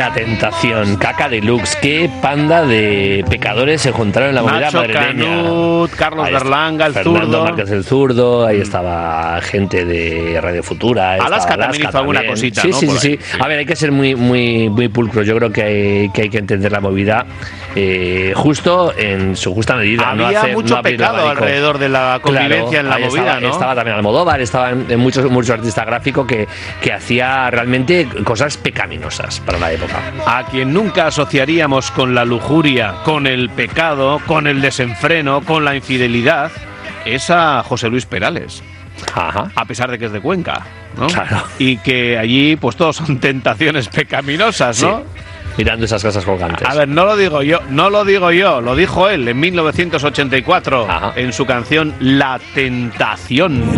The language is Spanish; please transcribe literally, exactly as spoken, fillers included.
La Tentación, Caca Deluxe. Qué panda de pecadores se juntaron en la movida Nacho madrileña. Canut, Carlos Ahí está, Berlanga, el Fernando zurdo. Márquez el zurdo, ahí estaba gente de Radio Futura. Alaska estaba también hizo alguna también. cosita, sí, ¿no? Sí, Por sí, ahí, sí. sí. A ver, hay que ser muy, muy, muy pulcro. Yo creo que hay que, hay que entender la movida eh, justo en su justa medida. Había no hace, mucho no abrir el pecado abanico. alrededor de la convivencia Claro, en la ahí movida, estaba, ¿no? Estaba también Almodóvar, estaban muchos, muchos artistas gráficos que, que hacía realmente cosas pecaminosas para la época. A quien nunca asociaríamos con la lujuria, con el pecado, con el desenfreno, con la infidelidad, es a José Luis Perales. Ajá. A pesar de que es de Cuenca, ¿no? Claro. Y que allí, pues todos son tentaciones pecaminosas, ¿no? Sí. Mirando esas casas colgantes. A ver, no lo digo yo, no lo digo yo, lo dijo él en mil novecientos ochenta y cuatro. Ajá. En su canción La Tentación.